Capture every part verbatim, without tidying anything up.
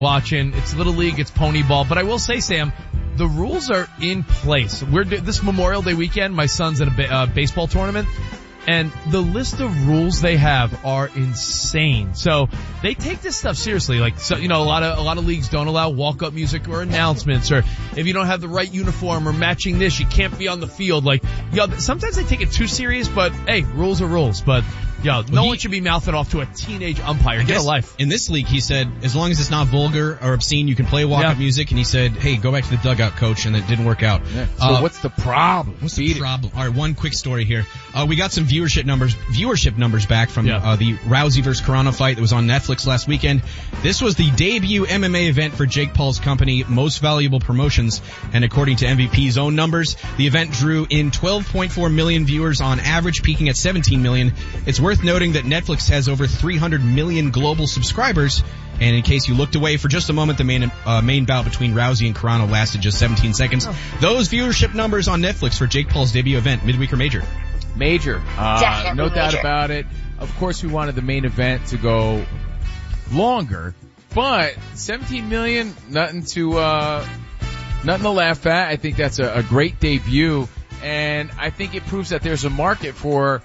watching. It's Little League, it's Pony Ball. But I will say, Sam, the rules are in place. We're this Memorial Day weekend, my son's at a ba- uh, baseball tournament, and the list of rules they have are insane. So they take this stuff seriously. Like, so, you know, a lot of, a lot of leagues don't allow walk-up music or announcements, or if you don't have the right uniform or matching this, you can't be on the field. Like, yo, sometimes they take it too serious, but hey, rules are rules. But yo, no well, he, one should be mouthing off to a teenage umpire. I Get a life. In this league, he said, as long as it's not vulgar or obscene, you can play walk-up yeah. music. And he said, hey, go back to the dugout, coach, and it didn't work out. Yeah. So uh, what's the problem? What's the problem? All right, one quick story here. Uh, we got some viewership numbers, viewership numbers back from yeah. uh, the Rousey versus Carano fight that was on Netflix last weekend. This was the debut M M A event for Jake Paul's company, Most Valuable Promotions, and according to M V P's own numbers, the event drew in twelve point four million viewers on average, peaking at seventeen million. It's worth noting that Netflix has over three hundred million global subscribers. And in case you looked away for just a moment, the main uh, main bout between Rousey and Carano lasted just seventeen seconds. Oh. Those viewership numbers on Netflix for Jake Paul's debut event, midweek or major? Major. Uh, no doubt about it. Of course, we wanted the main event to go longer, but seventeen million, nothing to, uh, nothing to laugh at. I think that's a, a great debut, and I think it proves that there's a market for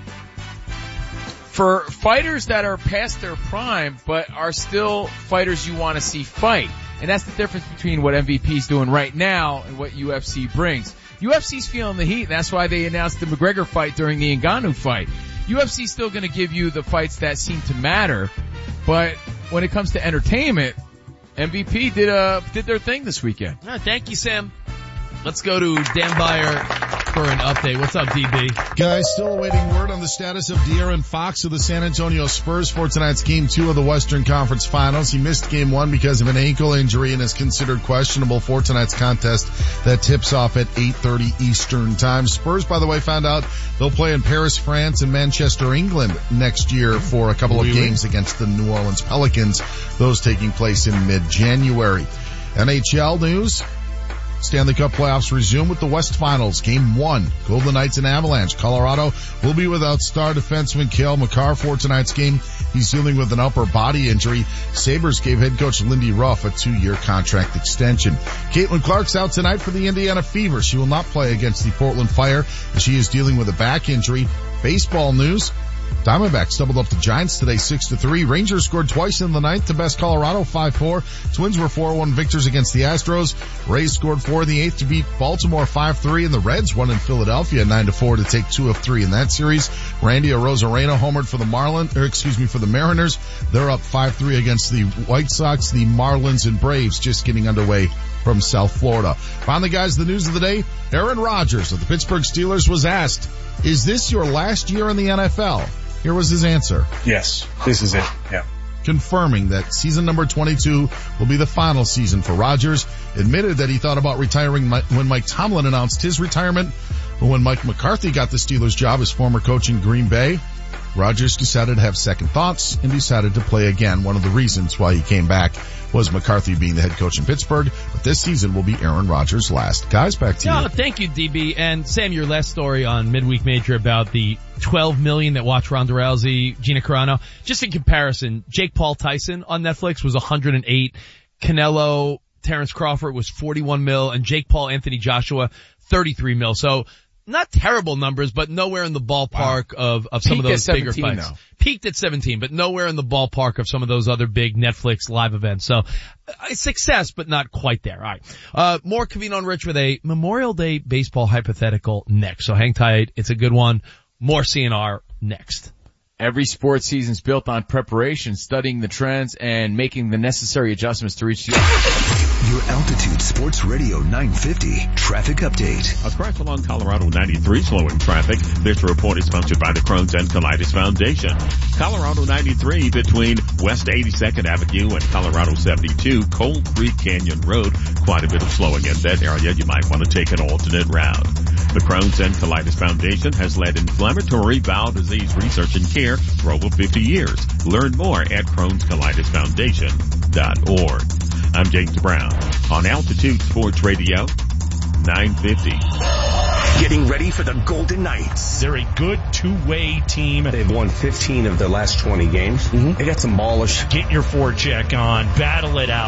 For fighters that are past their prime, but are still fighters you want to see fight. And that's the difference between what M V P is doing right now and what U F C brings. U F C's feeling the heat, and that's why they announced the McGregor fight during the Ngannou fight. U F C's still going to give you the fights that seem to matter, but when it comes to entertainment, M V P did uh did their thing this weekend. All right, thank you, Sam. Let's go to Dan Beyer for an update. What's up, D B? Guys, still awaiting word on the status of De'Aaron Fox of the San Antonio Spurs for tonight's game two of the Western Conference Finals. He missed game one because of an ankle injury and is considered questionable for tonight's contest that tips off at eight thirty Eastern time. Spurs, by the way, found out they'll play in Paris, France and Manchester, England next year for a couple of games against the New Orleans Pelicans, those taking place in mid-January. N H L news. Stanley Cup playoffs resume with the West Finals. Game one, Golden Knights and Avalanche. Colorado will be without star defenseman Cale Makar for tonight's game. He's dealing with an upper body injury. Sabres gave head coach Lindy Ruff a two-year contract extension. Caitlin Clark's out tonight for the Indiana Fever. She will not play against the Portland Fire as she is dealing with a back injury. Baseball news. Diamondbacks doubled up the Giants today six to three. Rangers scored twice in the ninth to best Colorado five four. Twins were four one victors against the Astros. Rays scored four in the eighth to beat Baltimore five three, and the Reds won in Philadelphia nine to four to take two of three in that series. Randy Arozarena homered for the Marlins, or excuse me, for the Mariners. They're up five three against the White Sox. The Marlins and Braves just getting underway from South Florida. Finally, guys, the news of the day. Aaron Rodgers of the Pittsburgh Steelers was asked, is this your last year in the N F L? Here was his answer. Yes, this is it, yeah. Confirming that season number twenty-two will be the final season for Rodgers. Admitted that he thought about retiring when Mike Tomlin announced his retirement. But when Mike McCarthy got the Steelers job as former coach in Green Bay, Rodgers decided to have second thoughts and decided to play again. One of the reasons why he came back was McCarthy being the head coach in Pittsburgh. But this season will be Aaron Rodgers' last. Guys, back to no, you. Thank you, D B. And Sam, your last story on Midweek Major about the twelve million that watched Ronda Rousey, Gina Carano. Just in comparison, Jake Paul Tyson on Netflix was one hundred eight. Canelo, Terrence Crawford was forty-one mil, and Jake Paul, Anthony Joshua, thirty-three mil. So not terrible numbers, but nowhere in the ballpark wow. of, of some Peaked of those bigger fights. Though. Peaked at seventeen, but nowhere in the ballpark of some of those other big Netflix live events. So, uh, success, but not quite there. All right. Uh, more Covino and Rich with a Memorial Day baseball hypothetical next. So hang tight. It's a good one. More C N R next. Every sports season is built on preparation, studying the trends, and making the necessary adjustments to reach the... Your Altitude Sports Radio nine fifty traffic update. A crash along Colorado ninety-three slowing traffic. This report is sponsored by the Crohn's and Colitis Foundation. Colorado ninety-three between West eighty-second Avenue and Colorado seventy-two, Cold Creek Canyon Road. Quite a bit of slowing in that area. You might want to take an alternate route. The Crohn's and Colitis Foundation has led inflammatory bowel disease research and care for over fifty years. Learn more at crohns colitis foundation dot org. I'm James Brown on Altitude Sports Radio nine fifty. Getting ready for the Golden Knights. They're a good two-way team. They've won fifteen of their last twenty games. Mm-hmm. They got some ballers. Get your forecheck on. Battle it out.